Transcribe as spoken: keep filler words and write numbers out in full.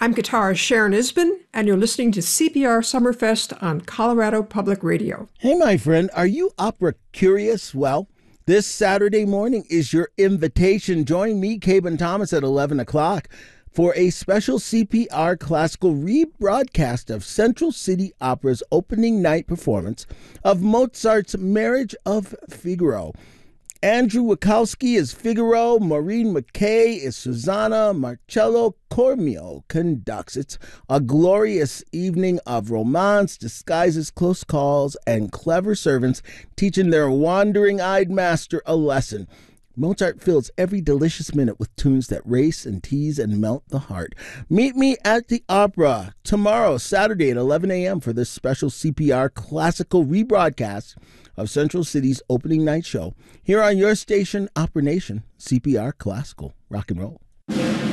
I'm guitarist Sharon Isbin, and you're listening to C P R Summerfest on Colorado Public Radio. Hey, my friend, are you opera curious? Well, this Saturday morning is your invitation. Join me, Caben Thomas, at eleven o'clock for a special C P R classical rebroadcast of Central City Opera's opening night performance of Mozart's Marriage of Figaro. Andrew Wachowski is Figaro, Maureen McKay is Susanna, Marcello Cormio conducts. It's a glorious evening of romance, disguises, close calls, and clever servants teaching their wandering-eyed master a lesson. Mozart fills every delicious minute with tunes that race and tease and melt the heart. Meet me at the Opera tomorrow, Saturday at eleven a.m. for this special C P R classical rebroadcast of Central City's opening night show here on your station, Opera Nation, C P R Classical Rock and Roll.